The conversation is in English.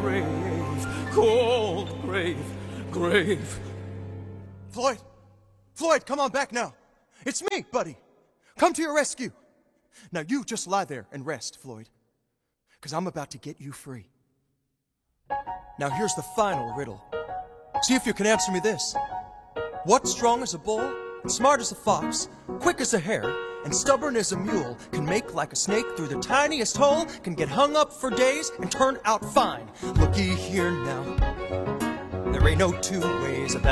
grave, cold grave, grave. Floyd! Floyd, come on back now. It's me, buddy. Come to your rescue. Now you just lie there and rest, Floyd. Because I'm about to get you free. Now here's the final riddle. See if you can answer me this. What strong as a bull, and smart as a fox, quick as a hare, and stubborn as a mule, can make like a snake through the tiniest hole, can get hung up for days and turn out fine? Looky here now. There ain't no two ways about